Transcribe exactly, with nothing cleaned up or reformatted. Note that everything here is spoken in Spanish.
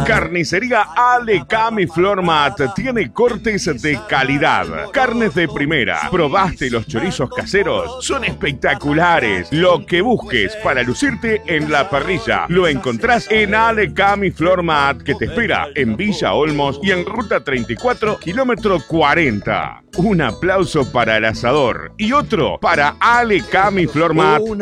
Carnicería Alecam y Flor Mat tiene cortes de calidad, carnes de primera. ¿Probaste los chorizos caseros? Son espectaculares. Lo que busques para lucirte en la parrilla lo encontrás en Alecam y Flor Mat, que te espera en Villa Olmos y en Ruta treinta y cuatro, kilómetro cuarenta. Un aplauso para el asador y otro para Alecam y Flor Mat.